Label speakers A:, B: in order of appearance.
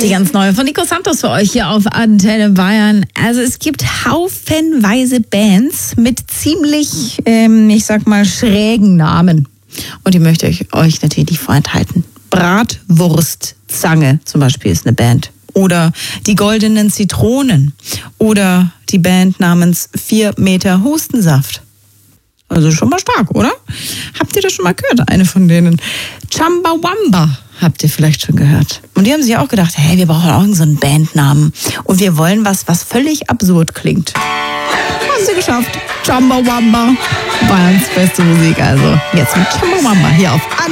A: Die ganz neue von Nico Santos für euch hier auf Antenne Bayern. Also es gibt haufenweise Bands mit ziemlich, ich sag mal, schrägen Namen. Und die möchte ich euch natürlich nicht vorenthalten. Bratwurstzange zum Beispiel ist eine Band. Oder die Goldenen Zitronen. Oder die Band namens 4 Meter Hustensaft. Also schon mal stark, oder? Habt ihr das schon mal gehört? Eine von denen. Chumbawamba habt ihr vielleicht schon gehört. Und die haben sich auch gedacht, hey, wir brauchen auch so einen Bandnamen. Und wir wollen was völlig absurd klingt. Haben sie geschafft. Chumbawamba. Bayerns beste Musik also. Jetzt mit Chumbawamba hier auf